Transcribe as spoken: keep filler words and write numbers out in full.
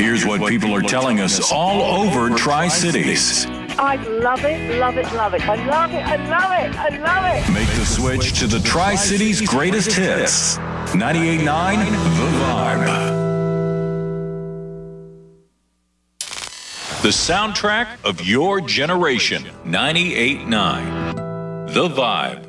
Here's what people are telling us all over Tri-Cities. I love it, love it, love it. I love it, I love it, I love it. Make the switch to the Tri-Cities greatest hits. ninety-eight point nine The Vibe. The soundtrack of your generation. ninety-eight point nine The Vibe.